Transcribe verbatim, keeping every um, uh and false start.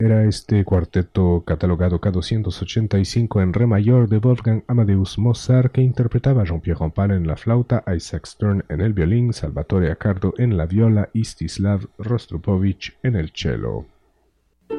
era este cuarteto catalogado K doscientos ochenta y cinco en re mayor de Wolfgang Amadeus Mozart, que interpretaba a Jean-Pierre Rampal en la flauta, Isaac Stern en el violín, Salvatore Accardo en la viola y Stislav Rostropovich en el cello.